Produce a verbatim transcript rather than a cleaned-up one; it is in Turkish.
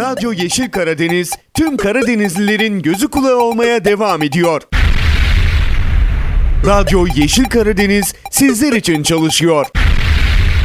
Radyo Yeşil Karadeniz tüm Karadenizlilerin gözü kulağı olmaya devam ediyor. Radyo Yeşil Karadeniz sizler için çalışıyor.